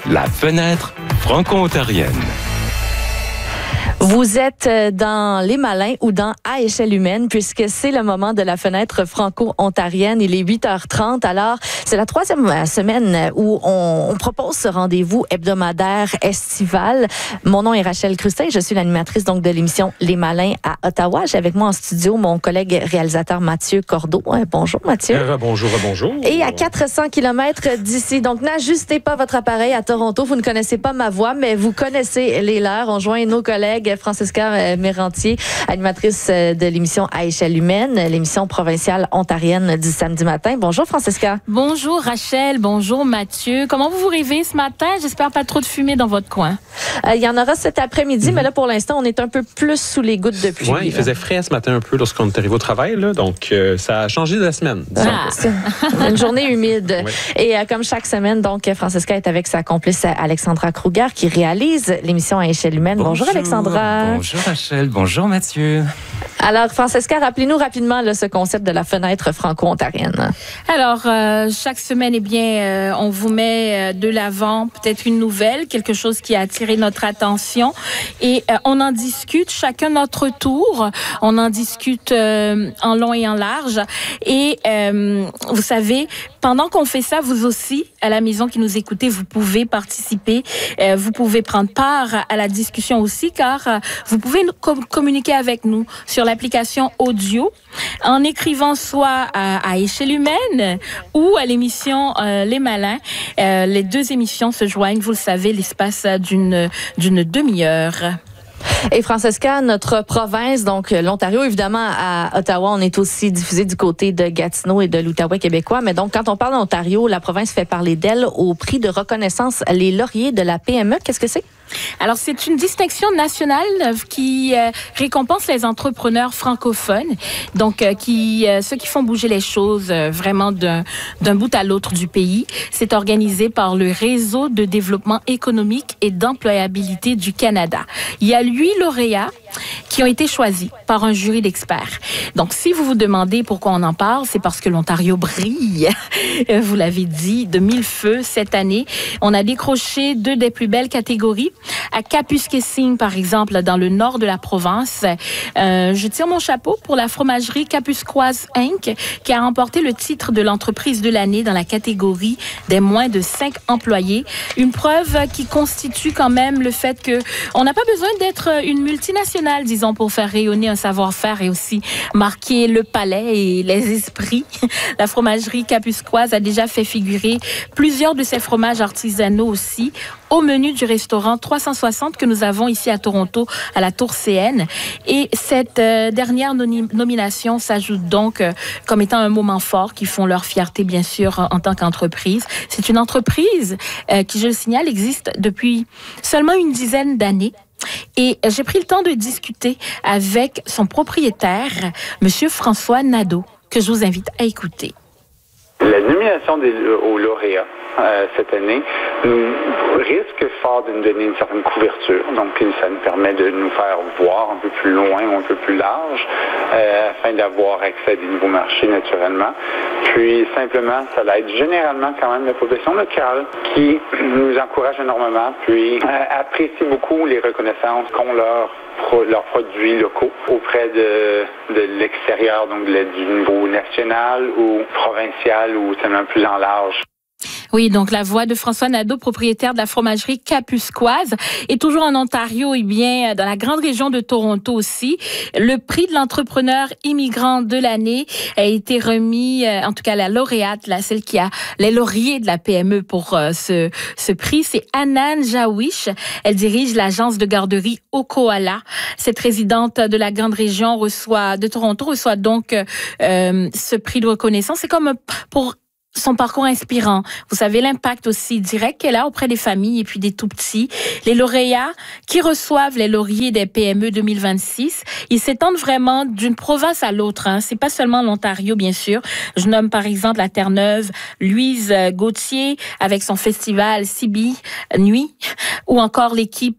La fenêtre franco-ontarienne. Vous êtes dans Les Malins ou dans À échelle humaine, puisque c'est le moment de la fenêtre franco-ontarienne. Il est 8h30. Alors, c'est la troisième semaine où on propose ce rendez-vous hebdomadaire estival. Mon nom est Rachel Crustet. Je suis l'animatrice donc de l'émission Les Malins à Ottawa. J'ai avec moi en studio mon collègue réalisateur Mathieu Cordeau. Bonjour Mathieu. Bonjour. Et à 400 km d'ici. Donc, n'ajustez pas votre appareil à Toronto. Vous ne connaissez pas ma voix, mais vous connaissez les leurs. On joint nos collègues Francesca Mérantier, animatrice de l'émission À échelle humaine, l'émission provinciale ontarienne du samedi matin. Bonjour Francesca. Bonjour Rachel, bonjour Mathieu. Comment vous réveillez ce matin? J'espère pas trop de fumée dans votre coin. Il y en aura cet après-midi, mais là pour l'instant, on est un peu plus sous les gouttes de pluie. Oui, il faisait frais ce matin un peu lorsqu'on est arrivé au travail, là, donc ça a changé de la semaine. Une journée humide. Oui. Et comme chaque semaine, donc Francesca est avec sa complice Alexandra Kruger qui réalise l'émission À échelle humaine. Bonjour Alexandra. Bonjour Rachel, bonjour Mathieu. Alors, Francesca, rappelez-nous rapidement ce concept de la fenêtre franco-ontarienne. Alors, chaque semaine, on vous met de l'avant peut-être une nouvelle, quelque chose qui a attiré notre attention et on en discute chacun notre tour. On en discute en long et en large et vous savez, pendant qu'on fait ça, vous aussi, à la maison qui nous écoutez, vous pouvez participer, vous pouvez prendre part à la discussion aussi car vous pouvez communiquer avec nous sur l'application audio en écrivant soit à échelle humaine ou à l'émission Les Malins. Les deux émissions se joignent, vous le savez, l'espace d'une demi-heure. Et Francesca, notre province, donc l'Ontario, évidemment, à Ottawa, on est aussi diffusé du côté de Gatineau et de l'Outaouais québécois. Mais donc, quand on parle d'Ontario, la province fait parler d'elle au prix de reconnaissance Les Lauriers de la PME. Qu'est-ce que c'est? Alors, c'est une distinction nationale qui récompense les entrepreneurs francophones, donc ceux qui font bouger les choses vraiment d'un bout à l'autre du pays. C'est organisé par le Réseau de développement économique et d'employabilité du Canada. Il y a 8 lauréats qui ont été choisis par un jury d'experts. Donc, si vous vous demandez pourquoi on en parle, c'est parce que l'Ontario brille. Vous l'avez dit, de mille feux cette année. On a décroché 2 des plus belles catégories. À Kapuskasing, par exemple, dans le nord de la province, je tire mon chapeau pour la fromagerie Kapuskoise Inc., qui a remporté le titre de l'entreprise de l'année dans la catégorie des moins de 5 employés. Une preuve qui constitue quand même le fait que on n'a pas besoin d'être une multinationale, disons, pour faire rayonner un savoir-faire et aussi marquer le palais et les esprits. La fromagerie Kapuskoise a déjà fait figurer plusieurs de ses fromages artisanaux aussi au menu du restaurant 360 que nous avons ici à Toronto, à la Tour CN. Et cette dernière nomination s'ajoute donc comme étant un moment fort qui font leur fierté, bien sûr, en tant qu'entreprise. C'est une entreprise qui, je le signale, existe depuis seulement une dizaine d'années. Et j'ai pris le temps de discuter avec son propriétaire, Monsieur François Nadeau, que je vous invite à écouter. La nomination aux lauréats cette année nous risque fort de nous donner une certaine couverture. Donc, ça nous permet de nous faire voir un peu plus loin ou un peu plus large afin d'avoir accès à des nouveaux marchés naturellement. Puis, simplement, ça aide généralement quand même la population locale qui nous encourage énormément, puis apprécie beaucoup les reconnaissances qu'ont leurs produits locaux auprès de l'extérieur, donc du niveau national ou provincial ou tellement plus en large. Oui, donc la voix de François Nadeau, propriétaire de la fromagerie Kapuskoise. Et toujours en Ontario, dans la grande région de Toronto aussi, le prix de l'entrepreneur immigrant de l'année a été remis, en tout cas la lauréate, celle qui a les lauriers de la PME pour ce prix, c'est Anan Jawish. Elle dirige l'agence de garderie Okoala. Cette résidente de la grande région de Toronto reçoit donc ce prix de reconnaissance. C'est comme pour son parcours inspirant. Vous savez, l'impact aussi direct qu'elle a auprès des familles et puis des tout-petits. Les lauréats qui reçoivent les lauriers des PME 2026, ils s'étendent vraiment d'une province à l'autre. C'est pas seulement l'Ontario, bien sûr. Je nomme par exemple la Terre-Neuve, Louise Gauthier avec son festival Sibi Nuit, ou encore l'équipe